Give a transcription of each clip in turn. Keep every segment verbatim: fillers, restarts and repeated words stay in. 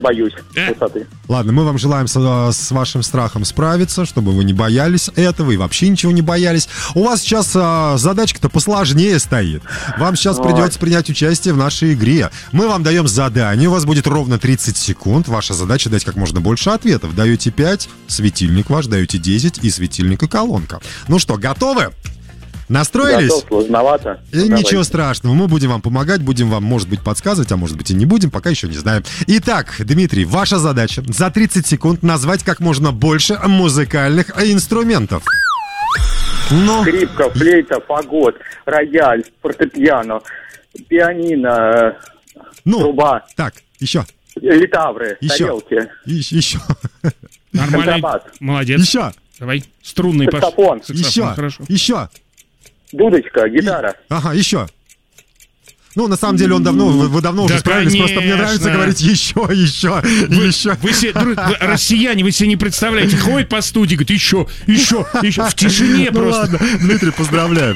боюсь высоты. Ладно, мы вам желаем с, с вашим страхом справиться, чтобы вы не боялись этого и вообще ничего не боялись. У вас сейчас а, задачка-то посложнее стоит. Вам сейчас Ой. придется принять участие в нашей игре. Мы вам даем задание, у вас будет ровно тридцать секунд. Ваша задача дать как можно больше ответов. Даете пять, светильник ваш, даете десять и светильник и колонка. Ну что, готовы? Настроились? Готов, сложновато. И ничего страшного, мы будем вам помогать, будем вам, может быть, подсказывать, а может быть и не будем, пока еще не знаем. Итак, Дмитрий, ваша задача за тридцать секунд назвать как можно больше музыкальных инструментов. Ну... Скрипка, флейта, фагот, рояль, фортепиано, пианино, ну, труба. Так, еще. Литавры, еще. тарелки. Еще. еще. Нормально. Молодец. Еще. Давай, струнный саксофон. Саксофон. Еще. Хорошо. Еще. Дудочка, гитара. И... Ага, еще. Ну, на самом деле, он давно, вы, вы давно да, уже справились, конечно. Просто мне нравится говорить еще, еще, вы, еще. Вы себе, друг, вы, россияне, вы себе не представляете, ходит по студии, говорит, еще, еще, еще, в тишине ну просто. Ладно, Дмитрий, поздравляем.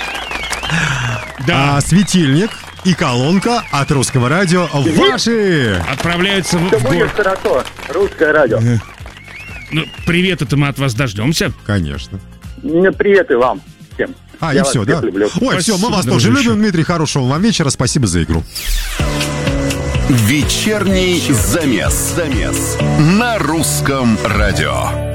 Да. А, светильник и колонка от Русского радио ваши. Отправляются в, Все в будет город. хорошо, Русское радио. Ну, привет, это мы от вас дождемся. Конечно. Ну, привет и вам всем. А, Я и все, да? люблю. Ой, все, мы вас тоже любим, Дмитрий. Хорошего вам вечера. Спасибо за игру. Вечерний замес. Замес на Русском радио.